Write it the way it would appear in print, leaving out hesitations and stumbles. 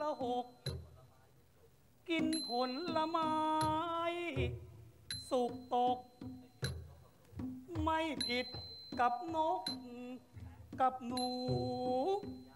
หกกินผลไม้สุกตกไม่ผิดกับนกกับหนู